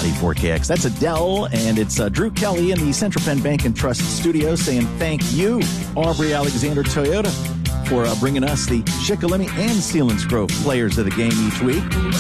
94KX. That's Adele, and it's Drew Kelly in the Central Penn Bank and Trust studio saying thank you, Aubrey Alexander Toyota, for bringing us the Shikellamy and Selinsgrove players of the game each week.